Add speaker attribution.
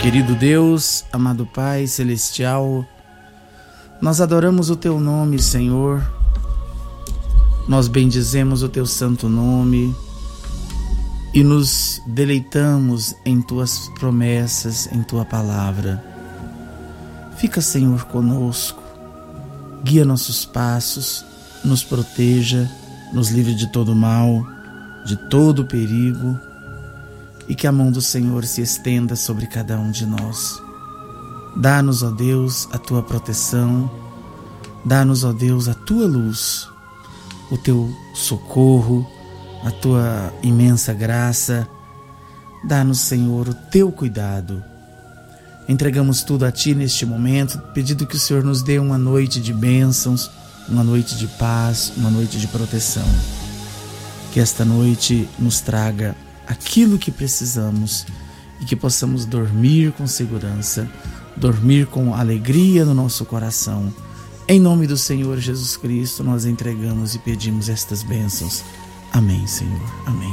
Speaker 1: Querido Deus, amado Pai Celestial, nós adoramos o Teu nome, Senhor. Nós bendizemos o Teu santo nome e nos deleitamos em Tuas promessas, em Tua palavra. Fica, Senhor, conosco, guia nossos passos, nos proteja, nos livre de todo mal, de todo perigo, e que a mão do Senhor se estenda sobre cada um de nós. Dá-nos, ó Deus, a Tua proteção, dá-nos, ó Deus, a Tua luz, o Teu socorro, a Tua imensa graça. Dá-nos, Senhor, o Teu cuidado. Entregamos tudo a Ti neste momento, pedindo que o Senhor nos dê uma noite de bênçãos, uma noite de paz, uma noite de proteção. Que esta noite nos traga aquilo que precisamos e que possamos dormir com segurança, dormir com alegria no nosso coração. Em nome do Senhor Jesus Cristo, nós entregamos e pedimos estas bênçãos. Amém, Senhor. Amém.